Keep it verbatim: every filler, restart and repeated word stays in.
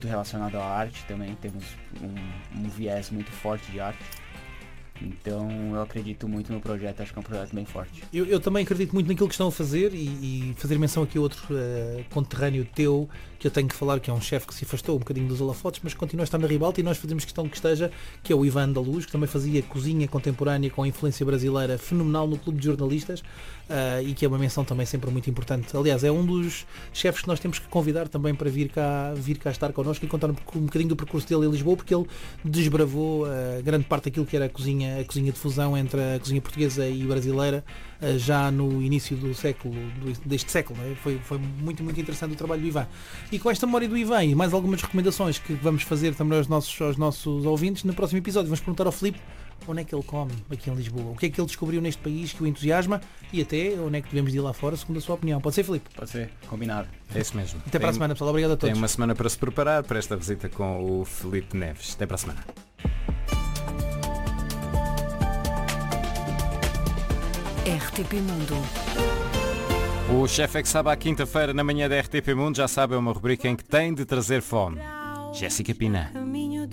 relacionado à arte também, temos um, um viés muito forte de arte. Então eu acredito muito no projeto, acho que é um projeto bem forte. Eu, eu também acredito muito naquilo que estão a fazer e, e fazer menção aqui a outro uh, conterrâneo teu, que eu tenho que falar, que é um chefe que se afastou um bocadinho dos holofotes, mas continua a estar na ribalta, e nós fazemos questão que esteja, que é o Ivan da Luz, que também fazia cozinha contemporânea com influência brasileira fenomenal no Clube de Jornalistas, uh, e que é uma menção também sempre muito importante. Aliás, é um dos chefes que nós temos que convidar também para vir cá, vir cá estar connosco e contar um, um bocadinho do percurso dele em Lisboa, porque ele desbravou uh, grande parte daquilo que era a cozinha a cozinha de fusão entre a cozinha portuguesa e brasileira já no início do século, deste século, não é? foi, foi muito, muito interessante o trabalho do Ivan. E com esta memória do Ivan e mais algumas recomendações que vamos fazer também aos nossos, aos nossos ouvintes, no próximo episódio vamos perguntar ao Filipe onde é que ele come aqui em Lisboa, o que é que ele descobriu neste país que o entusiasma e até onde é que devemos ir lá fora, segundo a sua opinião. Pode ser, Filipe? Pode ser, combinado. É isso mesmo. Até para a semana, pessoal. Obrigado a todos. Tem uma semana para se preparar para esta visita com o Filipe Neves. Até para a semana. R T P Mundo. O Chefe é que sabe à quinta-feira na manhã da R T P Mundo, já sabe, é uma rubrica em que tem de trazer fome. Jéssica Pina.